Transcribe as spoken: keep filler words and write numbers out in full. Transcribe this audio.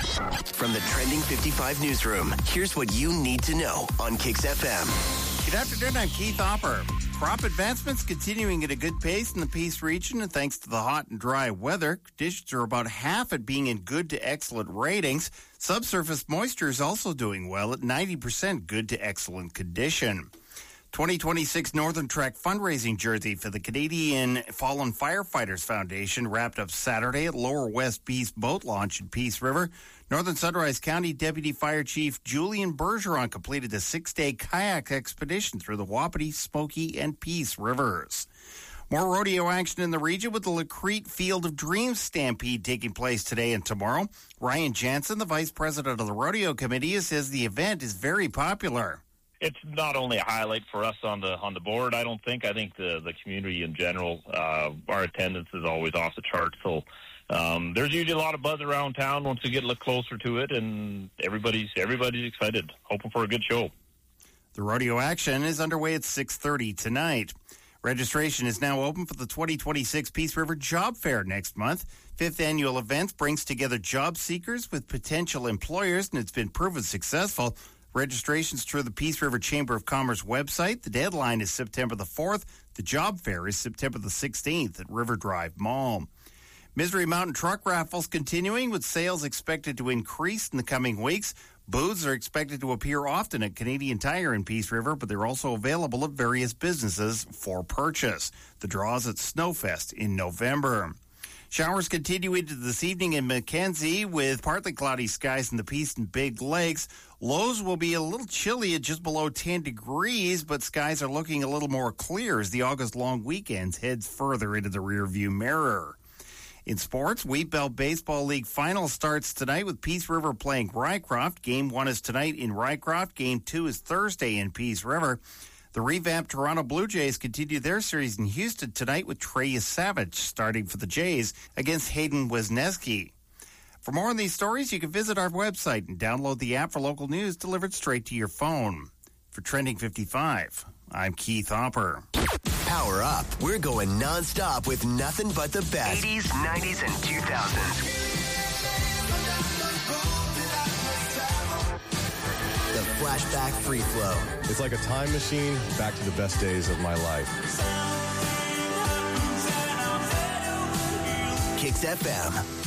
From the Trending fifty-five newsroom, here's what you need to know on Kix F M. Good afternoon, I'm Keith Hopper. Crop advancements continuing at a good pace in the Peace region, and thanks to the hot and dry weather, conditions are about half at being in good to excellent ratings. Subsurface moisture is also doing well at ninety percent good to excellent condition. twenty twenty-six Northern Track fundraising jersey for the Canadian Fallen Firefighters Foundation wrapped up Saturday at Lower West Peace Boat Launch in Peace River. Northern Sunrise County Deputy Fire Chief Julian Bergeron completed a six-day kayak expedition through the Wapiti, Smoky, and Peace Rivers. More rodeo action in the region with the Lacrete Field of Dreams Stampede taking place today and tomorrow. Ryan Jansen, the Vice President of the Rodeo Committee, says the event is very popular. It's not only a highlight for us on the on the board, I don't think. I think the, the community in general, uh, our attendance is always off the chart. So um, there's usually a lot of buzz around town once we get a little closer to it, and everybody's everybody's excited, hoping for a good show. The rodeo action is underway at six thirty tonight. Registration is now open for the twenty twenty-six Peace River Job Fair next month. Fifth annual event brings together job seekers with potential employers, and it's been proven successful. Registration's through the Peace River Chamber of Commerce website. The deadline is September the fourth. The job fair is September the sixteenth at River Drive Mall. Misery Mountain Truck Raffles continuing with sales expected to increase in the coming weeks. Booths are expected to appear often at Canadian Tire in Peace River, but they're also available at various businesses for purchase. The draws at Snowfest in November. Showers continue into this evening in Mackenzie with partly cloudy skies in the Peace and Big Lakes. Lows will be a little chilly at just below ten degrees, but skies are looking a little more clear as the August long weekend heads further into the rearview mirror. In sports, Wheat Belt Baseball League final starts tonight with Peace River playing Rycroft. Game one is tonight in Rycroft. Game two is Thursday in Peace River. The revamped Toronto Blue Jays continue their series in Houston tonight with Trey Savage starting for the Jays against Hayden Wesneski. For more on these stories, you can visit our website and download the app for local news delivered straight to your phone. For Trending fifty-five, I'm Keith Hopper. Power up. We're going nonstop with nothing but the best. eighties, nineties, and two thousands. The Flashback Free Flow. It's like a time machine back to the best days of my life. Kix F M.